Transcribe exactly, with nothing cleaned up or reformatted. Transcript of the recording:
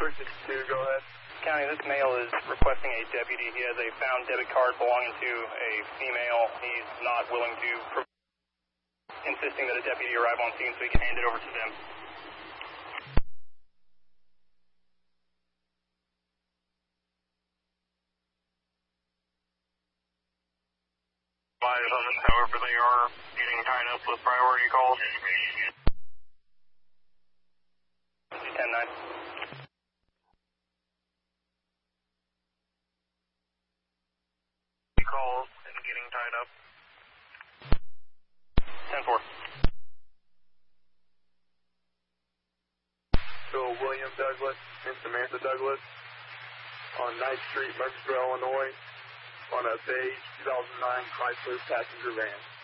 four sixty-two, go ahead. County, this male is requesting a deputy. He has a found debit card belonging to a female. He's not willing to, insisting that a deputy arrive on scene so he can hand it over to them. Advise on this, however, they are getting tied up with priority calls. ten nine. Calls and getting tied up. ten four. So William Douglas and Samantha Douglas on ninth Street, Murfreesboro, Illinois, on a beige two thousand nine Chrysler passenger van.